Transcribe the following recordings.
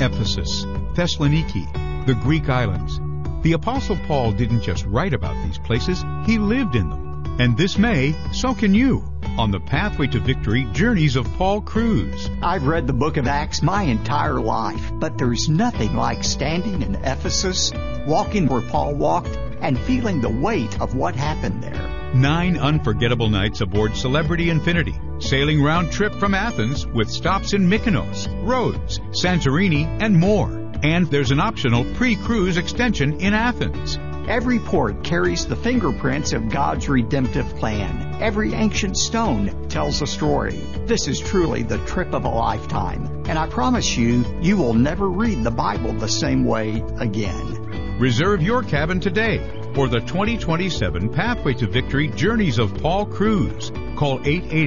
Ephesus, Thessaloniki, the Greek islands. The Apostle Paul didn't just write about these places, he lived in them. And this May, so can you, on the Pathway to Victory Journeys of Paul Cruise. I've read the book of Acts my entire life, but there's nothing like standing in Ephesus, walking where Paul walked, and feeling the weight of what happened there. 9 unforgettable nights aboard Celebrity Infinity, sailing round trip from Athens with stops in Mykonos, Rhodes, Santorini, and more. And there's an optional pre-cruise extension in Athens. Every port carries the fingerprints of God's redemptive plan. Every ancient stone tells a story. This is truly the trip of a lifetime. And I promise you, you will never read the Bible the same way again. Reserve your cabin today for the 2027 Pathway to Victory Journeys of Paul Cruise. Call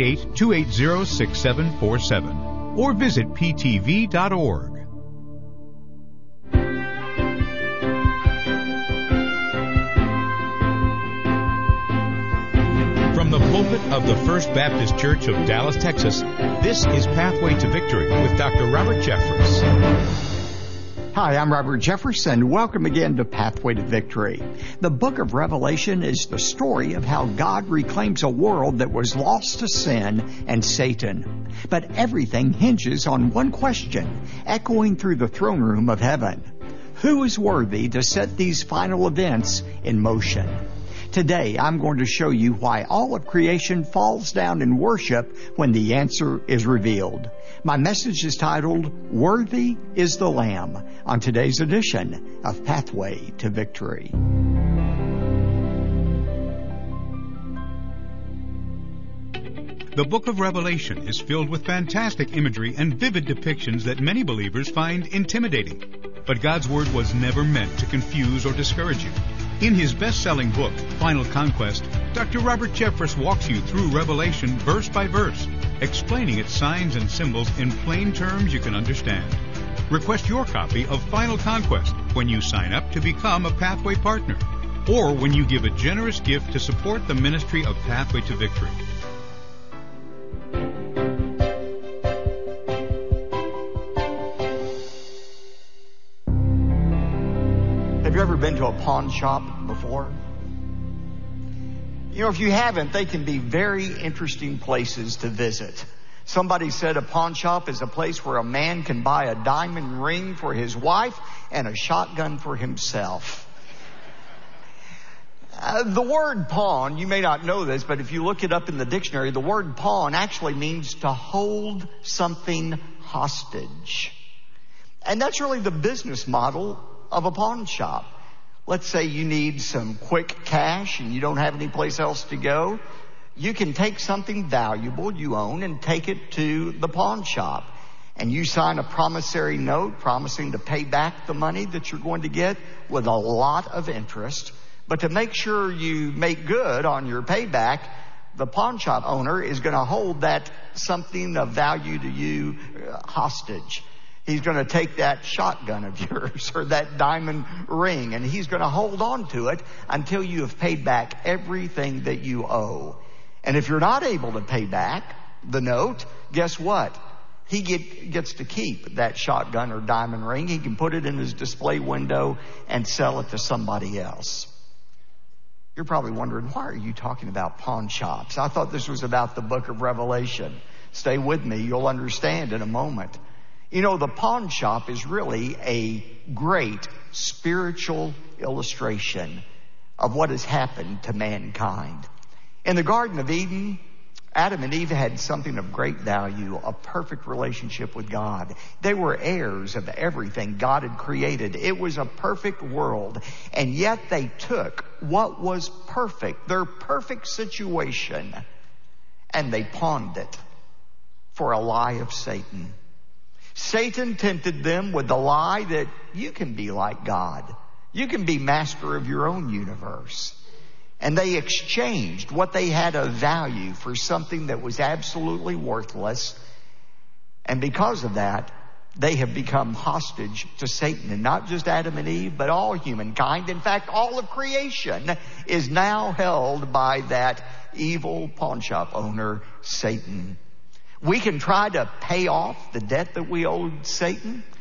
888-280-6747 or visit ptv.org. From the pulpit of the First Baptist Church of Dallas, Texas, this is Pathway to Victory with Dr. Robert Jeffress. Hi, I'm Robert Jeffress, and welcome again to Pathway to Victory. The book of Revelation is the story of how God reclaims a world that was lost to sin and Satan. But everything hinges on one question, echoing through the throne room of heaven. Who is worthy to set these final events in motion? Today, I'm going to show you why all of creation falls down in worship when the answer is revealed. My message is titled, Worthy is the Lamb, on today's edition of Pathway to Victory. The book of Revelation is filled with fantastic imagery and vivid depictions that many believers find intimidating. But God's Word was never meant to confuse or discourage you. In his best-selling book, Final Conquest, Dr. Robert Jeffress walks you through Revelation verse by verse, explaining its signs and symbols in plain terms you can understand. Request your copy of Final Conquest when you sign up to become a Pathway partner, or when you give a generous gift to support the ministry of Pathway to Victory. Have you ever been to a pawn shop before? You know, if you haven't, they can be very interesting places to visit. Somebody said a pawn shop is a place where a man can buy a diamond ring for his wife and a shotgun for himself. The word pawn, you may not know this, but if you look it up in the dictionary, the word pawn actually means to hold something hostage. And that's really the business model of a pawn shop. Let's say you need some quick cash and you don't have any place else to go. You can take something valuable you own and take it to the pawn shop. And you sign a promissory note promising to pay back the money that you're going to get with a lot of interest. But to make sure you make good on your payback, the pawn shop owner is going to hold that something of value to you hostage. He's going to take that shotgun of yours or that diamond ring, and he's going to hold on to it until you have paid back everything that you owe. And if you're not able to pay back the note, guess what? He gets to keep that shotgun or diamond ring. He can put it in his display window and sell it to somebody else. You're probably wondering, why are you talking about pawn shops? I thought this was about the book of Revelation. Stay with me. You'll understand in a moment. You know, the pawn shop is really a great spiritual illustration of what has happened to mankind. In the Garden of Eden, Adam and Eve had something of great value, a perfect relationship with God. They were heirs of everything God had created. It was a perfect world. And yet they took what was perfect, their perfect situation, and they pawned it for a lie of Satan. Satan tempted them with the lie that you can be like God. You can be master of your own universe. And they exchanged what they had of value for something that was absolutely worthless. And because of that, they have become hostage to Satan. And not just Adam and Eve, but all humankind. In fact, all of creation is now held by that evil pawn shop owner, Satan. We can try to pay off the debt that we owed Satan.